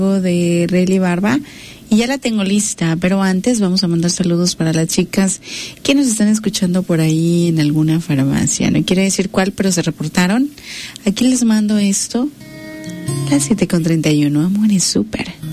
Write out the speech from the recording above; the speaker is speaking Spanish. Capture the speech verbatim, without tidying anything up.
de Rayleigh Barba y ya la tengo lista, pero antes vamos a mandar saludos para las chicas que nos están escuchando por ahí en alguna farmacia. No quiere decir cuál, pero se reportaron. Aquí les mando esto. Las siete con treinta y uno, amor, es súper.